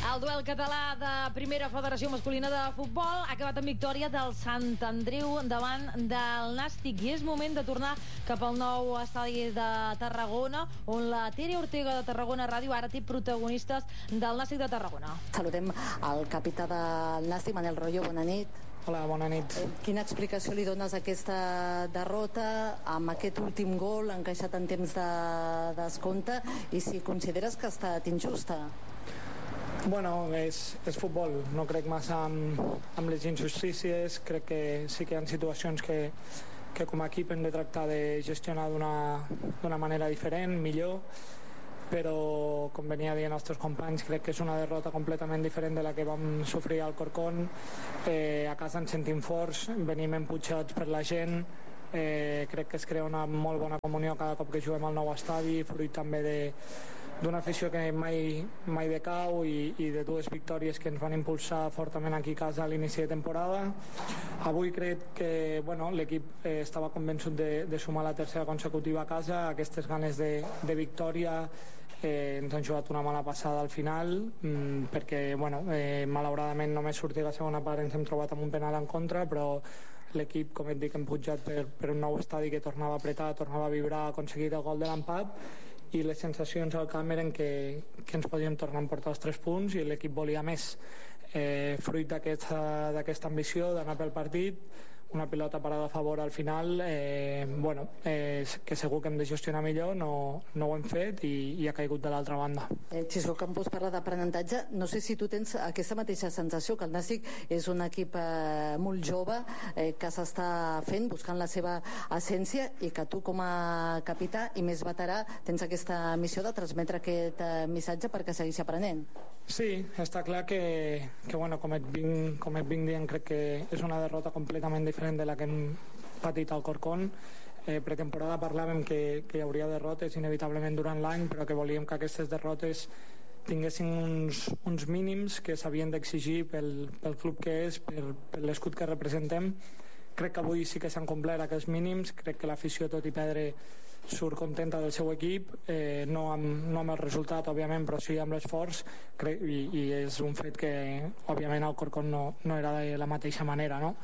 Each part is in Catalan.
El duel català de Primera Federació Masculina de Futbol ha acabat amb victòria del Sant Andreu davant del Nàstic i és moment de tornar cap al nou estadi de Tarragona, on la Tere Ortega de Tarragona Ràdio ara té protagonistes del Nàstic de Tarragona. Saludem el capità del Nàstic, Manel Royo, bona nit. Hola, bona nit. Quina explicació li dones a aquesta derrota amb aquest últim gol encaixat en temps de descompte i si consideres que ha estat injusta? Bueno, és futbol, no crec massa amb les injustícies, crec que sí que hi ha situacions que com a equip hem de tractar de gestionar d'una manera diferent, millor, però com venia dient els nostres companys, crec que és una derrota completament diferent de la que vam sofrir al Corcón. A casa ens sentim forts, venim empujats per la gent, crec que es crea una molt bona comunió cada cop que juguem al nou estadi, fruit també d'una afició que mai decau i de dues victòries que ens van impulsar fortament aquí a casa a l'inici de temporada. Avui crec que l'equip estava convençut de sumar la tercera consecutiva a casa. Aquestes ganes de victòria ens han jugat una mala passada al final perquè malauradament només sortir la segona part ens hem trobat amb un penal en contra, però l'equip, com et dic, hem pujat per un nou estadi que tornava a apretar, tornava a vibrar, ha aconseguit el gol de l'empat i les sensacions al camp eren que ens podíem tornar a emportar els 3 punts i l'equip volia més. Fruit d'aquesta ambició d'anar pel partit, una pilota parada a favor al final, que segur que hem de gestionar millor, no ho hem fet i ha caigut de l'altra banda. Xisco Campos parla d'aprenentatge, no sé si tu tens aquesta mateixa sensació, que el Nàstic és un equip molt jove que s'està fent, buscant la seva essència i que tu com a capità i més veterà tens aquesta missió de transmetre aquest missatge perquè segueixi aprenent. Sí, està clar que com et vinc dient, crec que és una derrota completament diferent de la que hem patit al Corcón. Pretemporada parlàvem que hi hauria derrotes inevitablement durant l'any, però que volíem que aquestes derrotes tinguessin uns mínims que s'havien d'exigir pel club que és, per l'escut que representem. Crec que avui sí que s'han complert aquests mínims, crec que l'afició, tot i perdre, surt contenta del seu equip, no amb el resultat, òbviament, però sí amb l'esforç, i és un fet que, òbviament, el Corcón no era de la mateixa manera, no?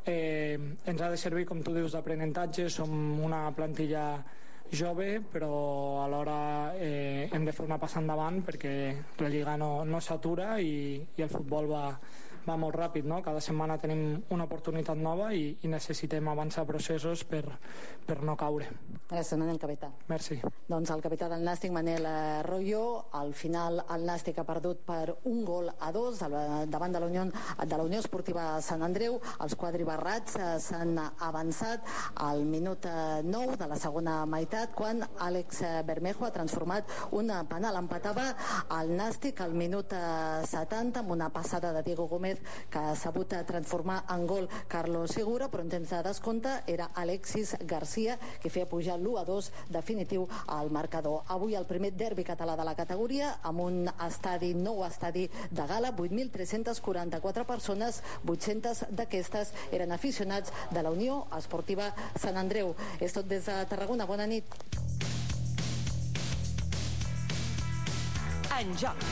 Ens ha de servir, com tu dius, d'aprenentatge, som una plantilla jove, però alhora hem de fer una passa endavant perquè la Lliga no s'atura i el futbol va molt ràpid, no? Cada setmana tenim una oportunitat nova i necessitem avançar processos per no caure. Gràcies, Manel, capità. Merci. Doncs el capità del Nàstic, Manel Royo, al final el Nàstic ha perdut per 1-2 davant de la Unió Esportiva Sant Andreu. Els quadribarrats s'han avançat al minut 9 de la segona meitat quan Àlex Bermejo ha transformat un penal. Empatava el Nàstic al minut 70 amb una passada de Diego Gómez que ha sabut transformar en gol Carlos Segura, però en temps de descompte era Alexis García que feia pujar l'1-2 definitiu al marcador. Avui el primer derbi català de la categoria amb un nou estadi de gala, 8.344 persones, 800 d'aquestes eren aficionats de la Unió Esportiva Sant Andreu. És tot des de Tarragona, bona nit. En joc.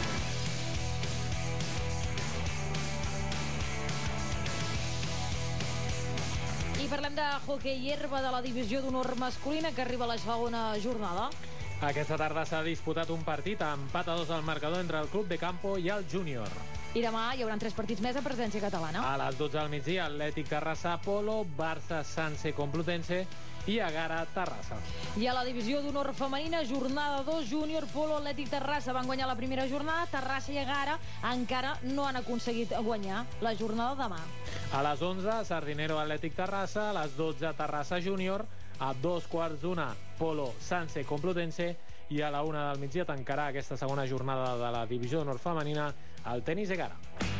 I parlem de hoquei herba de la divisió d'honor masculina que arriba a la segona jornada. Aquesta tarda s'ha disputat un partit a empat a 2 al marcador entre el Club de Campo i el Júnior. I demà hi haurà 3 partits més a presència catalana. A les 12 del migdia, Atlètic Terrassa Polo, Barça Sanse Complutense i Agara Terrassa. I a la divisió d'honor femenina, jornada 2, Júnior, Polo, Atlètic Terrassa van guanyar la primera jornada, Terrassa i Agara encara no han aconseguit guanyar la jornada demà. A les 11, Sardinero Atlètic Terrassa, a les 12, Terrassa Júnior, a 2:15, Polo Sanse Complutense i a la 1 del migdia tancarà aquesta segona jornada de la divisió d'honor femenina el tenis Egara.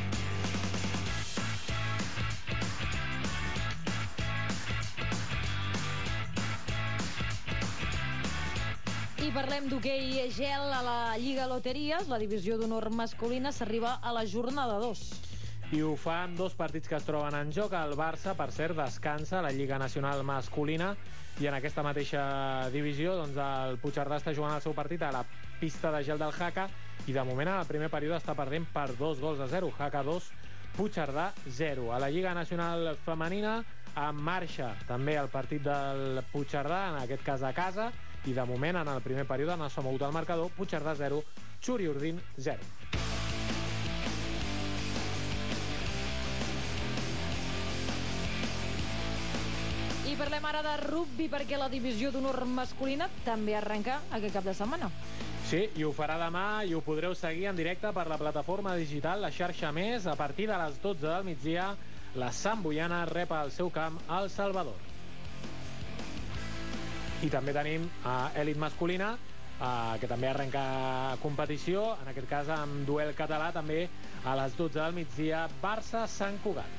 I parlem d'hoquei gel a la Lliga Loteries. La divisió d'honor masculina s'arriba a la jornada 2. I ho fa amb 2 partits que es troben en joc. El Barça, per cert, descansa a la Lliga Nacional Masculina i en aquesta mateixa divisió el Puigcerdà està jugant el seu partit a la pista de gel del Jaca, i de moment en el primer període està perdent per 2-0. Jaca 2, Puigcerdà 0. A la Lliga Nacional Femenina en marxa també el partit del Puigcerdà, en aquest cas a casa, i de moment en el primer període no s'ha mogut el marcador. Puigcerdà 0, Xuri-Urdin 0. I parlem ara de rugbi, perquè la divisió d'honor masculina també arrenca aquest cap de setmana. Sí, i ho farà demà i ho podreu seguir en directe per la plataforma digital La Xarxa Més. A partir de les 12 del migdia, la Santboiana rep al seu camp El Salvador. I també tenim elit masculina, que també arrenca competició, en aquest cas amb duel català, també a les 12 del migdia, Barça-Sant Cugat.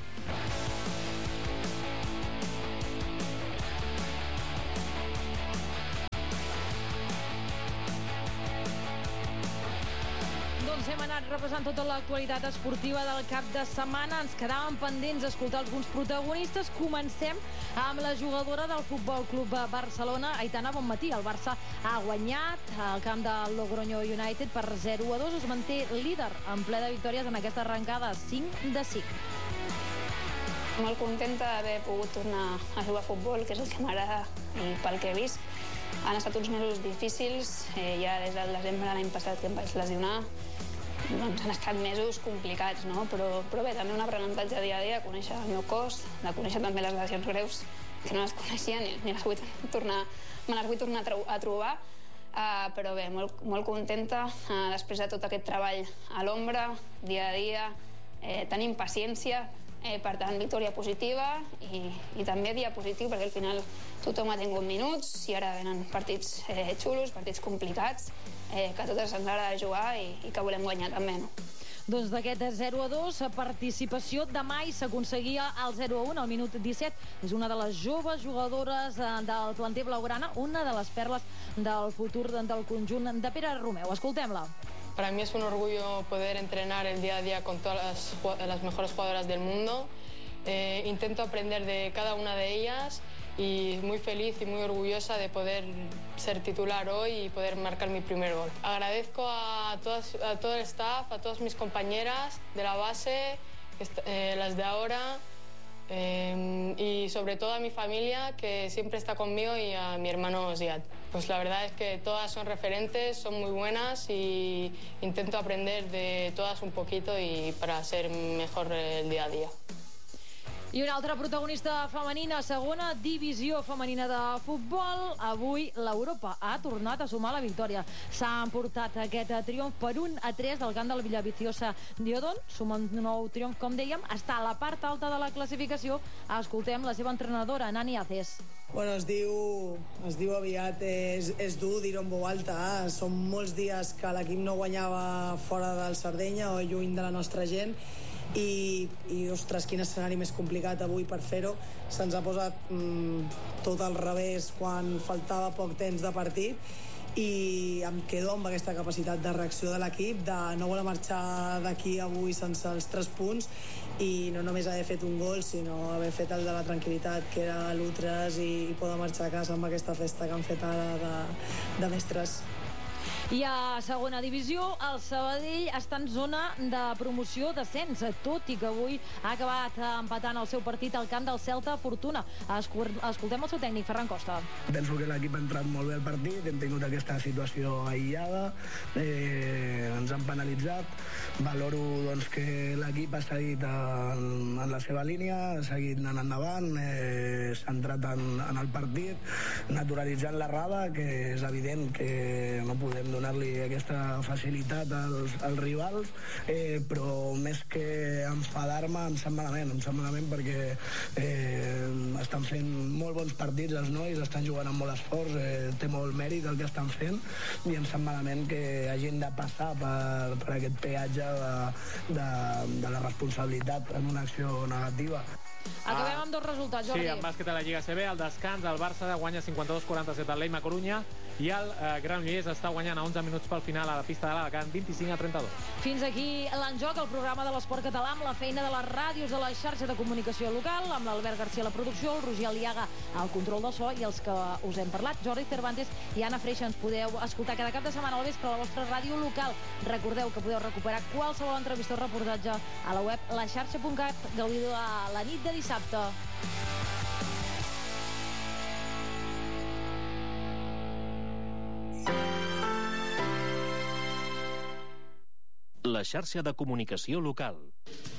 Hem anat repassant tota l'actualitat esportiva del cap de setmana. Ens quedàvem pendents d'escoltar alguns protagonistes. Comencem amb la jugadora del Futbol Club Barcelona, Aitana Bonmatí. El Barça ha guanyat al camp del Logroño United per 0-2. Es manté líder en ple de victòries en aquesta arrencada, 5-5. Molt contenta d'haver pogut tornar a jugar a futbol, que és el que m'agrada, i pel que he vist. Han estat uns mesos difícils, ja des del desembre de l'any passat que em vaig lesionar. Doncs han estat mesos complicats, no? Però bé, també un aprenentatge dia a dia, conèixer el meu cos, de conèixer també les lesions greus, que no les coneixia ni me les vull tornar a trobar. Però bé, molt contenta després de tot aquest treball a l'ombra, dia a dia, tenim paciència, per tant, victòria positiva i també dia positiu, perquè al final tothom ha tingut minuts i ara venen partits xulos, partits complicats, que a totes ens agrada jugar i que volem guanyar també, no? Doncs d'aquest 0-2, participació de mai s'aconseguia el 0-1 al minut 17. És una de les joves jugadores del planter blaugrana, una de les perles del futur del conjunt de Pere Romeu. Escoltem-la. Para mí es un orgullo poder entrenar el día a día con todas las mejores jugadoras del mundo. Intento aprender de cada una de ellas y muy feliz y muy orgullosa de poder ser titular hoy y poder marcar mi primer gol. Agradezco a todo el staff, a todas mis compañeras de la base, las de ahora, y sobre todo a mi familia, que siempre está conmigo, y a mi hermano Ziad. Pues la verdad es que todas son referentes, son muy buenas y intento aprender de todas un poquito y para ser mejor el día a día. I una altra protagonista femenina, segona divisió femenina de futbol. Avui l'Europa ha tornat a sumar la victòria. S'ha emportat aquest triomf per 1-3 del camp del Villaviciosa d'Iodon. Suma un nou triomf, com dèiem. Està a la part alta de la classificació. Escoltem la seva entrenadora, Nani Aces. Bueno, es diu aviat, és dur dir-ho en veu alta. Són molts dies que l'equip no guanyava fora del Sardenya o lluny de la nostra gent. I ostres, quin escenari més complicat avui per fer-ho. Se'ns ha posat tot al revés quan faltava poc temps de partit i em quedo amb aquesta capacitat de reacció de l'equip, de no voler marxar d'aquí avui sense els 3 punts i no només haver fet un gol, sinó haver fet el de la tranquil·litat, que era l'1-3, i poder marxar a casa amb aquesta festa que han fet ara de mestres. I a segona divisió, el Sabadell està en zona de promoció d'ascens, tot i que avui ha acabat empatant el seu partit al camp del Celta Fortuna. Escoltem el seu tècnic, Ferran Costa. Penso que l'equip ha entrat molt bé al partit, hem tingut aquesta situació aïllada, ens han penalitzat. Valoro doncs, que l'equip ha seguit en la seva línia, ha seguit anant endavant, s'ha entrat en el partit, naturalitzant l'errada, que és evident que no podem donar-li aquesta facilitat als rivals, però més que enfadar-me em sap malament perquè estan fent molt bons partits els nois, estan jugant amb molt esforç, té molt mèrit el que estan fent i em sap malament que hagin de passar per aquest peatge de la responsabilitat en una acció negativa. Acabem amb 2 resultats, Jordi. Sí, en bàsquet a la Lliga CB, al descans, el Barça guanya 52-47 al Leima Corunya i el Granollers està guanyant a 11 minuts pel final a la pista de l'Alacant, 25-32. Fins aquí l'Enjoc, el programa de l'esport català amb la feina de les ràdios de la xarxa de comunicació local, amb l'Albert García a la producció, el Roger Aliaga al control del so i els que us hem parlat, Jordi Cervantes i Anna Freixa. Ens podeu escoltar cada cap de setmana al vespre a la vostra ràdio local. Recordeu que podeu recuperar qualsevol entrevista o reportatge a la web laxarxa.cat. Gaudiu de la nit de dissabte. La xarxa de comunicació local.